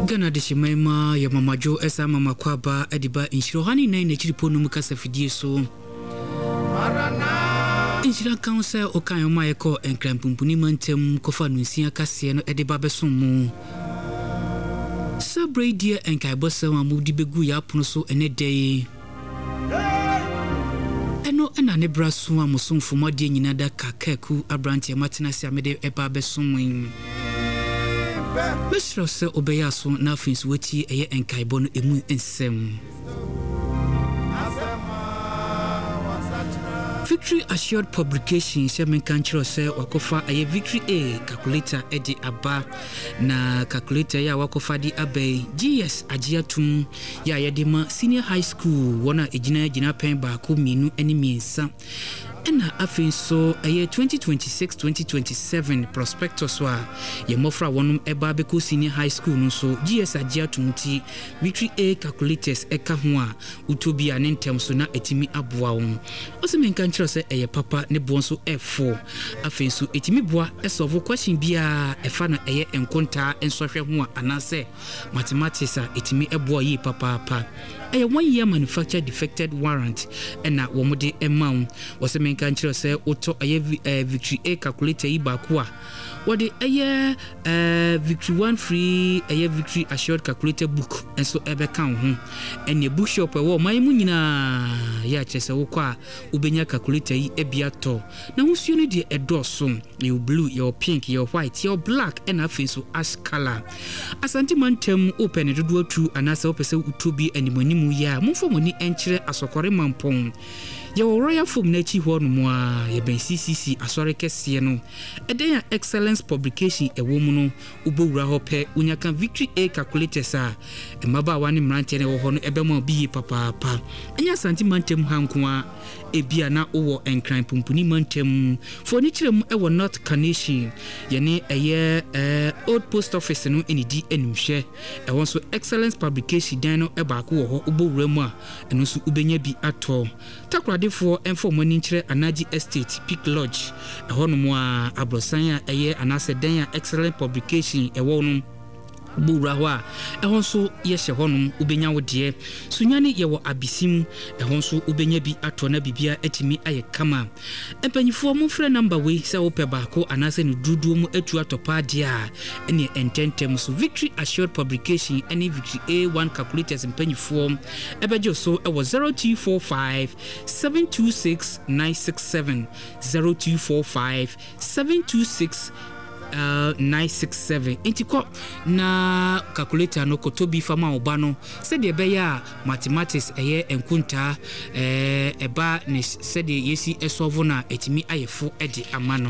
Gana de Shimema, your Mama Jo, Esa Mama Kwaba, Ediba, in Shirohani, Nine, Chiponumukasa Fidieso. In Shira Council, Okayo Mayako, and Crampumpuni Mantem, Kofa Nusia Cassiano, Ediba Bessumu. Sabre dear and Kaibosa, moved the Beguya Punoso, and a day. Eno ena ne braso amosom fomode nyinada kakeku abrantia matenasi amede eba besomwin Mr. Se obeyaso na afins weti eye enkaibo no emu ensem Victory Assured Publication Semen Kanchiro se wakofa aye Victory A calculator edi aba na calculator ya wakofa di abe GS ajiatum ya yedema senior high school wana ejina pen ba ko minu enimiensa ena afenso aye 2026-2027 prospectus wa ye mofra wonum eba beko senior high school no so GS ajiatum ti Victory A calculators eka ho a utobi anentem so na etimi aboa won osemen kanchiro se eye papa ne bonso F4 afenso etimi boa esolve question bia efa no eye enkonta ensohwe ho anase mathematics a etimi eboa yi papa eye 1 year manufacture defected warrant ena womode emma osemen kanchiro se oto eye Victory A calculator yi ba ko a wode eye Victory 1 free eye Victory Assured calculator book enso ebe kan ho ene bookshop ewo maimu nyina ya chese wo kwa ubenya calculator yi ebiato na husuo ne de edoso your blue your pink your white your black and afenso ash color asante mantem open dodo atu anasa opese utobi animanimu ya mumfo moni enkyere asokore mampon Your royal form nachi ho no mo a ye ben CCC asore kese no eden excellence publication e wo mu no ubowura ho pe unyaka Victory A calculators a emaba wani mrante ne wo ho no ebema bi papa anya santi mantem hanko a ebia na owo enkran pumpuni mantem furniture mu e wo North Carnation ye ne eye old post office no enidi enimhwe e won so excellence publication dan no e ba ko wo ho ubowura mu a eno so ubenya bi ato takrade for money chere Anaji Estate Peak Lodge ehono mo a abrosan a eye anase den a excellent publication ewo no bura ho a ehon so ye hye honum ubenya wo de sunyane ye wo abisim ehon so ubenya bi ato na bibia atimi aye kama empanyifo mo frɛ number we se wo pe ba ko anase ne duduo mu atu atopa de a ene ententem so Victory Assured Publication ene Victory A1 calculators empanyifo ebeje so e wo 0245 726 967 0245 726 967 intiko na calculator no kotobi fama obano said de beya mathematics eye enkunta eba ne said yesi esolve na etimi ayefo ede amano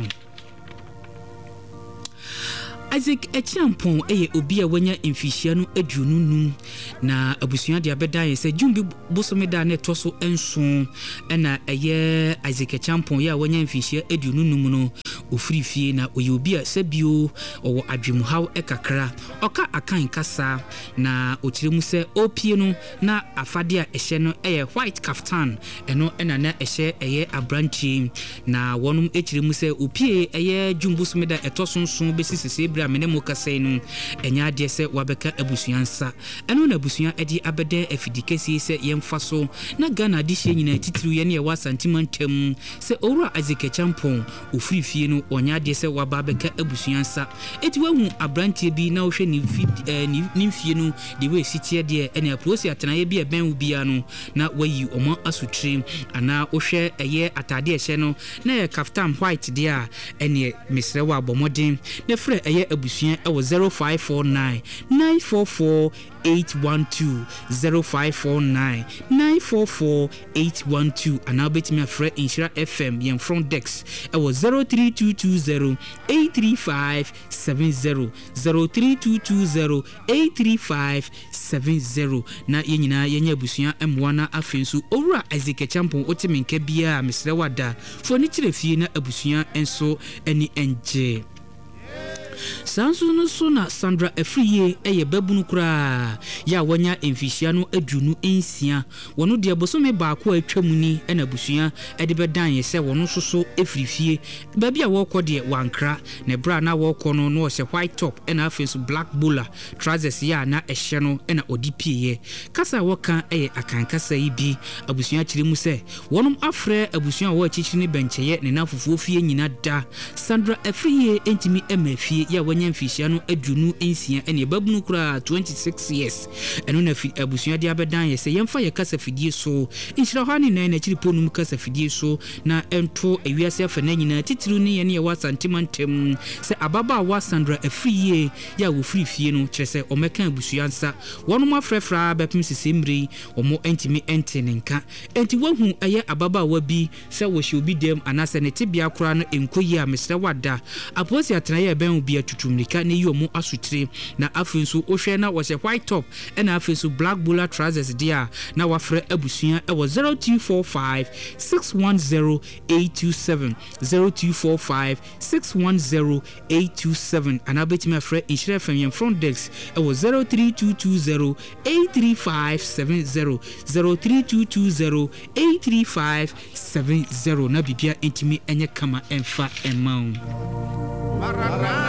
Isaac Echiampon eye obi a wanya mfihia no aduonunu na abusua de abeda ye se jumbi bosomeda na toso enso na eye Isaac Echiampon ya wanya mfihia aduonunu mu no ofirifie na oye obi a sabio owo adwemuhaw ekakra oka akan kasa na okiremu se opie no na afade a ehye no eye white kaftan eno na ehye eye abranchi na wonum ekiremu se opie eye jumbusomeda etosonson besisese menemo kasai no enya de se wabeka abusuansa eno na abusua edi abede afidikesi se yemfa so na Ghana de hye nyina titiru ye ne wa santimantem se owura Isaac Echiampon ofirifie no onya de se wababeka abusuansa eti wahu abrantie bi na ohwe ni nimfie no de we sitie de ene aprosi atenaye bi eben ubia no na wayi omo asutrim ana ohwe eye atade ehye no na ye kaftan white de a ene misrewa abomodin na frɛ eye abusuan ewo 0549 944 812 0549 944 812 ana betimi afre Inshira FM yen front dex ewo 03220 835 70 03220 835 70 na yenyina yenya abusuan emwa na afensu owura Isaac Echiampon otimenka bia misrewada fo ni kirefie na abusuan enso eni enje Sansu no so na Sandra Afriye eye babunu kura ya wanya emfihia no adunu ensia wono de bosome baako atwamuni na busua de bedan ye se wono soso efrifie ba bia wo kɔ de wankra na bra na wo kɔ no no se white top na afenso black bowler trousers ya na ehye no na odipie kasa wo kan eye akankasa yi bi abusua kire mu se wonom afrɛ abusua wo achichiri ne bencheye ne na fufuo fie nyina da Sandra Afriye entimi emafie ya wanya mfihia no adunu ensia ene babunu kura 26 years eno na abusua de abedan ye se yemfa ye kasa fidie so inhira hani na chiri ponum kasa fidie so na ento ewiase afa na nyina titiru ne ye ne wa santimantem se ababa wa Sandra Afriye ya wo frifie no kire se omeka abusua nsa wonom afrefra bepem sisemri omo entimi entenenka enti wahu eye ababa wa bi se wo hye obi dem anase ne tibia kura no enkoyi a mesre wada aposi atena ye ben obi atutumrika ne yi omo asutire na afenso ohwe na wo se white top na afenso black bowler trousers dia na wafre abusua e wo 0245 610 827 0245 610 827 anabetime afre inshire fam front desk e wo 03220 83570 03220 83570 na bibia intimi enye kama emfa emau